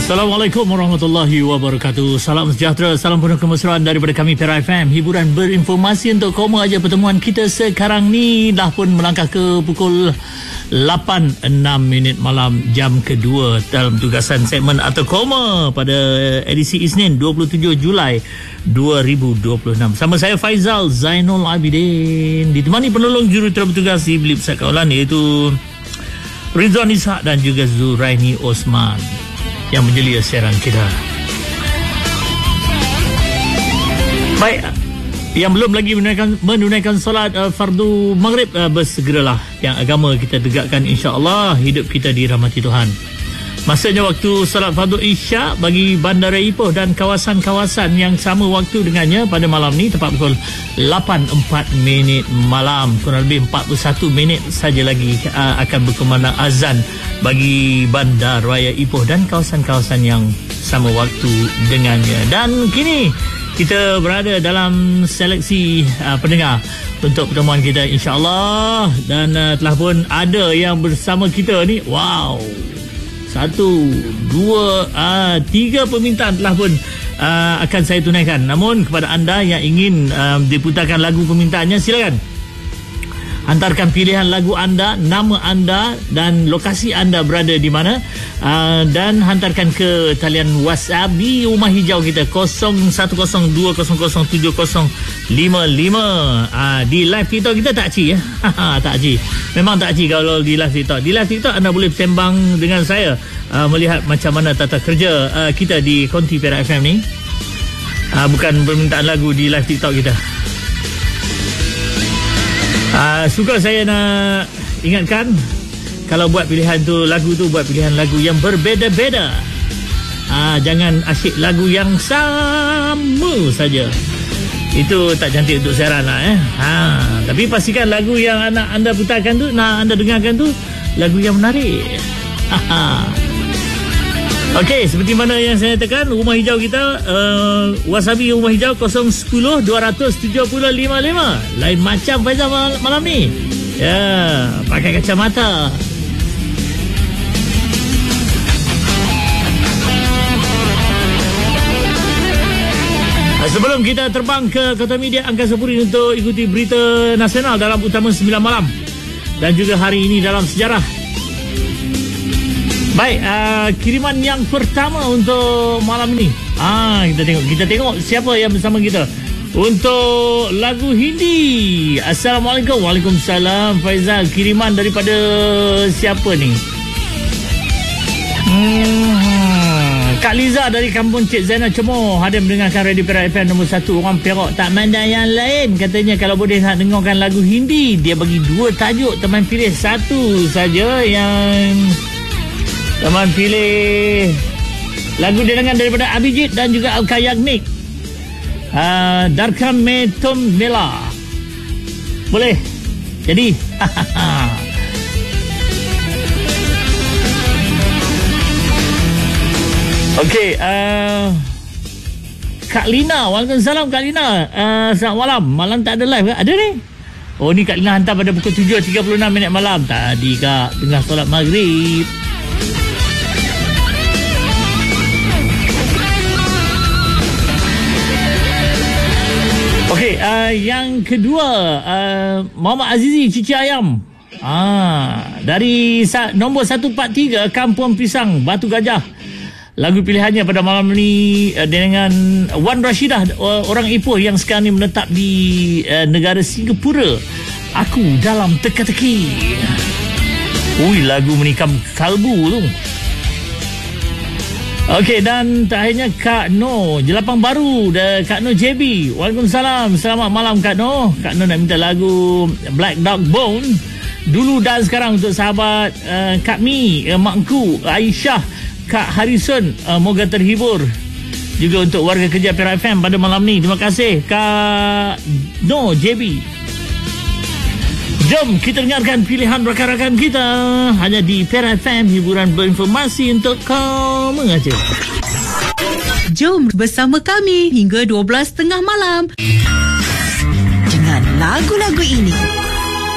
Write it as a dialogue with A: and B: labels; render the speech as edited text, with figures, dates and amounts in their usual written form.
A: Assalamualaikum warahmatullahi wabarakatuh. Salam sejahtera, salam penuh kemesraan daripada kami Perak FM. Hiburan berinformasi untuk koma aja pertemuan kita sekarang ni. Dah pun melangkah ke pukul 8.06 malam, jam kedua dalam tugasan segmen Atau Koma pada edisi Isnin 27 Julai 2026. Sama saya Faizal Zainul Abidin, ditemani penolong jurutera bertugas di Blip Sakawalan iaitu Rizwan Ishak dan juga Zuraini Osman yang menjelia siaran kita. Baik, yang belum lagi menunaikan solat fardu maghrib, bersegeralah. Yang agama kita tegakkan, insya-Allah hidup kita dirahmati Tuhan. Masanya waktu solat fardu isyak bagi Bandara Ipoh dan kawasan-kawasan yang sama waktu dengannya pada malam ni tepat pukul 8.04 malam. Kurang lebih 41 minit saja lagi akan berkumandang azan bagi Bandar Raya Ipoh dan kawasan-kawasan yang sama waktu dengannya. Dan kini kita berada dalam seleksi pendengar untuk pertemuan kita, insya-Allah. Dan telah pun ada yang bersama kita ni. Wow, 1, 2, 3 permintaan telah pun akan saya tunaikan. Namun kepada anda yang ingin diputarkan lagu permintaannya, silakan hantarkan pilihan lagu anda, nama anda dan lokasi anda berada di mana, dan hantarkan ke talian WhatsApp di Rumah Hijau kita 0102007055. Di live TikTok kita tak ci ya. Tak ci. Memang tak ci kalau di live TikTok. Di live TikTok anda boleh sembang dengan saya, melihat macam mana tata kerja kita di Konti Perak FM ni. Bukan permintaan lagu di live TikTok kita. Suka saya nak ingatkan, kalau buat pilihan tu lagu tu, buat pilihan lagu yang berbeza-beza. Jangan asyik lagu yang sama saja. Itu tak cantik untuk siaran lah. Tapi pastikan lagu yang anda putarkan tu, anda dengarkan tu, lagu yang menarik. Okey, seperti mana yang saya tekan, Rumah Hijau kita, Wasabi Rumah Hijau 010-270-55. Lain macam Faizal malam ni. Ya, pakai kacamata. Sebelum kita terbang ke Kota Media Angkasa Puri untuk ikuti berita nasional dalam Utama 9 Malam dan juga hari ini dalam sejarah. Baik, kiriman yang pertama untuk malam ini. Kita tengok siapa yang bersama kita untuk lagu Hindi. Assalamualaikum. Waalaikumsalam Faizal. Kiriman daripada siapa ni? Kak Liza dari Kampung Cik Zainal Cemoh ada mendengarkan Radio Perak FM nombor 1 orang Perak tak mandang yang lain. Katanya kalau boleh nak dengarkan lagu Hindi, dia bagi 2 tajuk, teman pilih satu saja yang teman pilih lagu dengangan daripada Abhijit dan juga Al-Kayagnik. Darkam Metum Mela. Boleh? Jadi okey, Kak Lina. Waalaikumsalam Kak Lina. Selamat malam. Malam tak ada live ke? Ada ni? Oh, ni Kak Lina hantar pada pukul 7.36 malam. Tadi Kak tengah solat maghrib. Okey, yang kedua, Muhammad Azizi Cici Ayam. Dari nombor 143 Kampung Pisang, Batu Gajah. Lagu pilihannya pada malam ni dengan Wan Rashidah, orang Ipoh yang sekarang ni menetap di negara Singapura. Aku Dalam Teka-teki. Ui, lagu menikam kalbu tu. Okey, dan terakhirnya Kak Noh, Jelapang Baru, Kak Noh JB. Waalaikumsalam. Selamat malam Kak Noh. Kak Noh nak minta lagu Black Dog Bone dulu dan sekarang untuk sahabat Kak Mi, Makku, Aisyah, Kak Harrison. Moga terhibur. Juga untuk warga kerja Perak FM pada malam ni. Terima kasih Kak Noh JB. Jom kita dengarkan pilihan rakan-rakan kita hanya di Perak FM, hiburan berinformasi untuk kau mengajar.
B: Jom bersama kami hingga 12.30 malam dengan lagu-lagu ini.